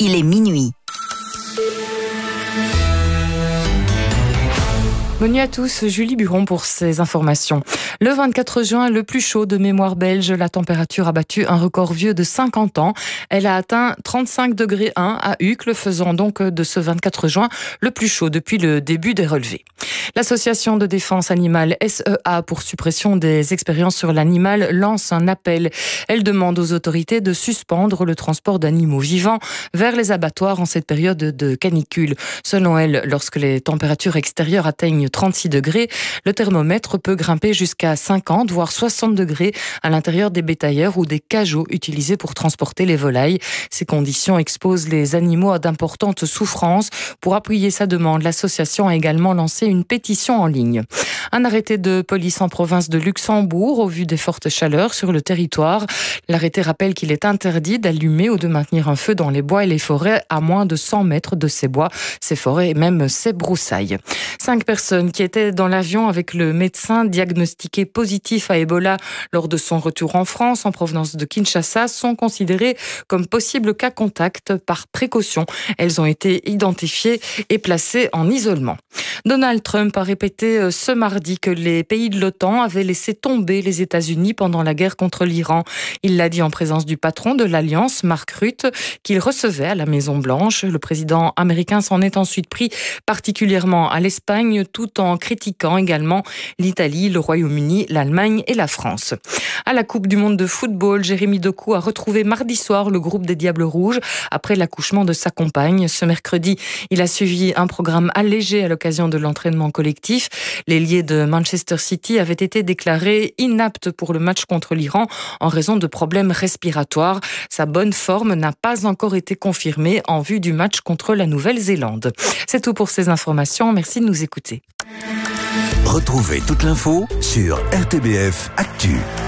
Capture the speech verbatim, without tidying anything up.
il est minuit. Bonne nuit à tous, Julie Buron pour ces informations. Le vingt-quatre juin, le plus chaud de mémoire belge, la température a battu un record vieux de cinquante ans. Elle a atteint trente-cinq degrés un à Uccle, faisant donc de ce vingt-quatre juin le plus chaud depuis le début des relevés. L'association de défense animale S E A pour suppression des expériences sur l'animal lance un appel. Elle demande aux autorités de suspendre le transport d'animaux vivants vers les abattoirs en cette période de canicule. Selon elle, lorsque les températures extérieures atteignent trente-six degrés, le thermomètre peut grimper jusqu'à cinquante voire soixante degrés à l'intérieur des bétaillères ou des cageots utilisés pour transporter les volailles. Ces conditions exposent les animaux à d'importantes souffrances. Pour appuyer sa demande, l'association a également lancé une pétition en ligne. Un arrêté de police en province de Luxembourg au vu des fortes chaleurs sur le territoire. L'arrêté rappelle qu'il est interdit d'allumer ou de maintenir un feu dans les bois et les forêts à moins de cent mètres de ces bois, ces forêts et même ces broussailles. Cinq personnes qui étaient dans l'avion avec le médecin diagnostiqué positif à Ebola lors de son retour en France en provenance de Kinshasa sont considérées comme possibles cas contact par précaution. Elles ont été identifiées et placées en isolement. Donald Trump a répété ce mardi que les pays de l'OTAN avaient laissé tomber les États-Unis pendant la guerre contre l'Iran. Il l'a dit en présence du patron de l'Alliance, Mark Rutte, qu'il recevait à la Maison-Blanche. Le président américain s'en est ensuite pris particulièrement à l'Espagne, tout en critiquant également l'Italie, le Royaume-Uni, l'Allemagne et la France. À la Coupe du monde de football, Jérémy Doku a retrouvé mardi soir le groupe des Diables Rouges après l'accouchement de sa compagne. Ce mercredi, il a suivi un programme allégé à l'occasion de l'entraînement collectif. L'ailier de Manchester City avait été déclaré inapte pour le match contre l'Iran en raison de problèmes respiratoires. Sa bonne forme n'a pas encore été confirmée en vue du match contre la Nouvelle-Zélande. C'est tout pour ces informations. Merci de nous écouter. Retrouvez toute l'info sur R T B F Actu.